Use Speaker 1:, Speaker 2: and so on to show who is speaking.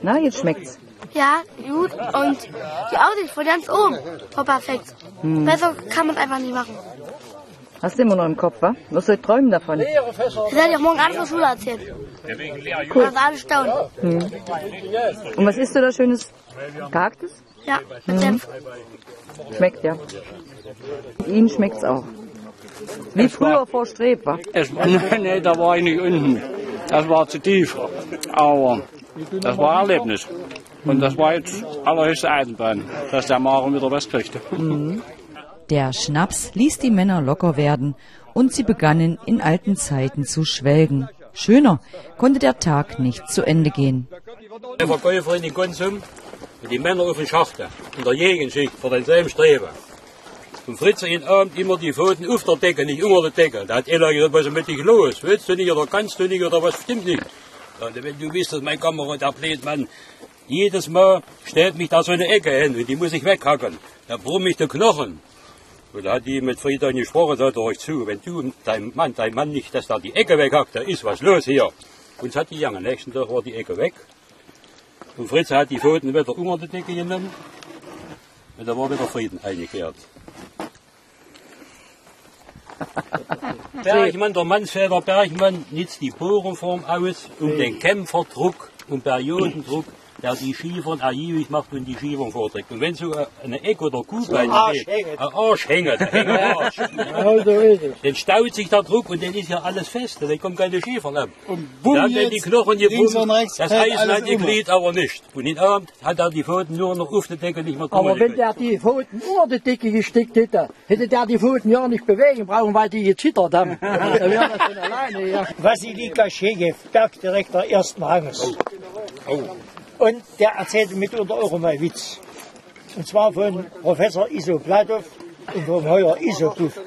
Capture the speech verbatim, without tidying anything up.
Speaker 1: Na, jetzt schmeckt's.
Speaker 2: Ja, gut. Und die Aussicht von ganz oben war perfekt. Hm. Besser kann man es einfach nicht machen.
Speaker 1: Hast du immer noch im Kopf, wa? Was soll ich träumen davon?
Speaker 2: Das werde ich auch morgen alles von der Schule erzählen. Cool. Also alle staunen.
Speaker 1: Hm. Und was isst du da Schönes? Gehacktes?
Speaker 2: Ja, mit Senf.
Speaker 1: Hm. Schmeckt, ja. Ihnen schmeckt's auch. Wie es früher war, vor Streb, wa?
Speaker 3: Es, nee, nee, da war ich nicht unten. Das war zu tief. Aber das war ein Erlebnis. Und das war jetzt allerhöchste Eisenbahn, dass der Maren wieder was kriegte.
Speaker 1: Mhm.
Speaker 4: Der Schnaps ließ die Männer locker werden und sie begannen in alten Zeiten zu schwelgen. Schöner konnte der Tag nicht zu Ende gehen.
Speaker 5: Der Verkäufer in den Konsum und die Männer auf den Schachte in der Gegenschicht vor denselben Streben. Und Fritz in Abend immer die Pfoten auf der Decke, nicht unter der Decke. Da hat einer gesagt, was ist mit dich los? Willst du nicht oder kannst du nicht oder was stimmt nicht? Ja, wenn du wisst, dass mein Kamerad, der Blödmann, jedes Mal stellt mich da so eine Ecke hin und die muss ich weghacken. Da brumm ich den Knochen. Und da hat die mit Friedrich gesprochen, sagt er euch zu, wenn du dein Mann, dein Mann nicht, dass da die Ecke weghackt, da ist was los hier. Und es hat die Jange, nächsten Tag war die Ecke weg. Und Fritz hat die Pfoten wieder unter die Decke genommen. Und da war wieder Frieden eingekehrt. Bergmann, der Mannsväter Bergmann nutzt die Bohrform aus, um den Kämpferdruck und Periodendruck, der die Schiefern ergiebig macht und die Schiefern vorträgt. Und wenn so eine Eck oder Kuhbein steht, ein Arsch hängt, ein Arsch, dann staut sich der Druck und dann ist ja alles fest, dann kommt keine Schiefer ab. Und dann werden die Knochen gebunden, das Eisen hat die Glied aber nicht. Und in Abend hat er die Pfoten nur noch auf der Decke nicht mehr
Speaker 6: Aber wenn der die Pfoten unter die Decke gesteckt hätte, hätte der die Pfoten ja nicht bewegen brauchen, weil die gezittert haben. Dann wäre das von alleine, ja.
Speaker 7: Wassili Gaschejew, Bergdirektor ersten Ranges.
Speaker 5: Oh.
Speaker 7: Und der erzählte mitunter auch immer einen Witz. Und zwar von Professor Iso Platow und vom Heuer Isopuf.